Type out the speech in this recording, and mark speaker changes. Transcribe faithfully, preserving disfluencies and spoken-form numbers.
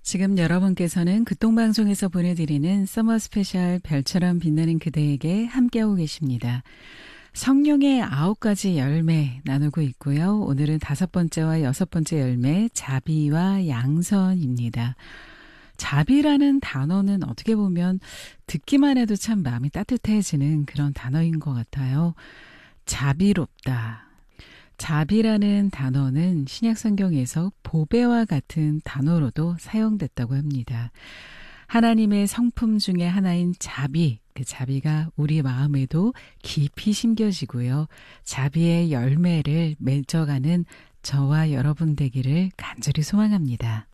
Speaker 1: 지금 여러분께서는 극동방송에서 보내드리는 서머 스페셜 별처럼 빛나는 그대에게 함께하고 계십니다. 성령의 아홉 가지 열매 나누고 있고요. 오늘은 다섯 번째와 여섯 번째 열매 자비와 양선입니다. 자비라는 단어는 어떻게 보면 듣기만 해도 참 마음이 따뜻해지는 그런 단어인 것 같아요. 자비롭다. 자비라는 단어는 신약 성경에서 보배와 같은 단어로도 사용됐다고 합니다. 하나님의 성품 중에 하나인 자비, 그 자비가 우리 마음에도 깊이 심겨지고요. 자비의 열매를 맺어가는 저와 여러분 되기를 간절히 소망합니다.